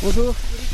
Bonjour.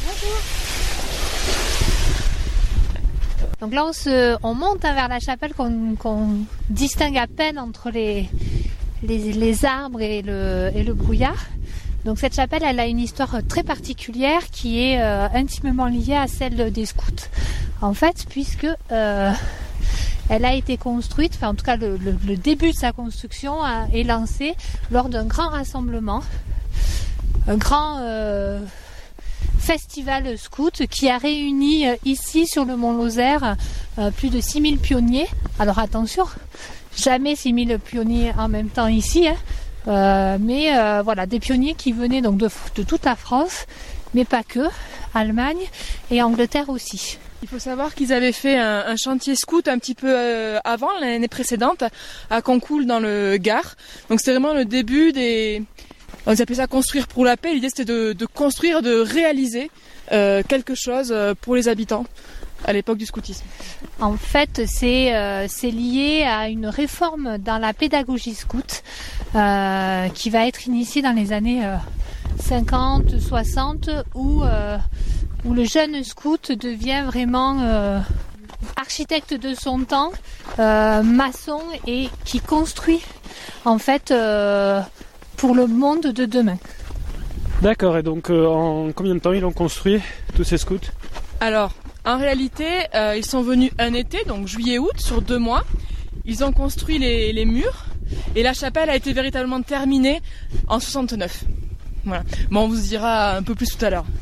Donc là on monte vers la chapelle qu'on distingue à peine entre les arbres et le brouillard. Donc cette chapelle, elle a une histoire très particulière qui est intimement liée à celle des scouts. En fait, puisque elle a été construite, enfin en tout cas le début de sa construction est lancé lors d'un grand rassemblement, un grand festival scout qui a réuni ici sur le Mont Lozère plus de 6000 pionniers. Alors attention, jamais 6000 pionniers en même temps ici, mais voilà, des pionniers qui venaient donc de toute la France, mais pas que, Allemagne et Angleterre aussi. Il faut savoir qu'ils avaient fait un chantier scout un petit peu avant, l'année précédente, à Concoul dans le Gard. Donc c'était vraiment le début des... On appelait ça construire pour la paix. L'idée c'était de construire, de réaliser quelque chose pour les habitants à l'époque du scoutisme. En fait, c'est lié à une réforme dans la pédagogie scout qui va être initiée dans les années 50, 60 où le jeune scout devient vraiment architecte de son temps, maçon et qui construit en fait pour le monde de demain. D'accord, et donc en combien de temps ils ont construit tous ces scouts ? Alors, en réalité, ils sont venus un été, donc juillet-août, sur 2 mois. Ils ont construit les murs et la chapelle a été véritablement terminée en 69. Voilà. Bon, on vous dira un peu plus tout à l'heure.